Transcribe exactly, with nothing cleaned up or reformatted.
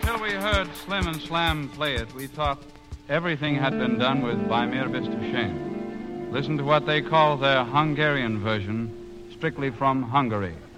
Until we heard Slim and Slam play it, we thought everything had been done with Bajmir Bistushen. Listen to what they call their Hungarian version, strictly from Hungary.